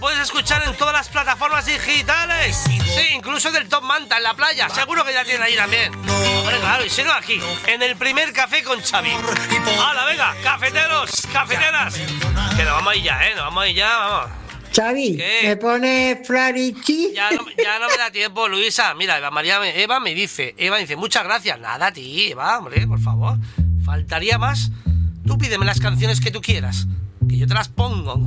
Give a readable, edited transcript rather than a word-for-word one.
puedes escuchar en todas las plataformas digitales. Sí, incluso del Top Manta en la playa. Seguro que ya tienen ahí también. Hombre, claro, y si no aquí, en el primer café con Xavi. ¡Hala, venga! ¡Cafeteros! ¡Cafeteras! Que nos vamos ahí ya, nos vamos ahí ya, vamos. Xavi, ¿qué? ¿me pone Flarichi? Ya no me da tiempo, Luisa. Mira, Eva me dice, muchas gracias. Nada a ti, Eva, hombre, por favor. Faltaría más. Tú pídeme las canciones que tú quieras, que yo te las pongo.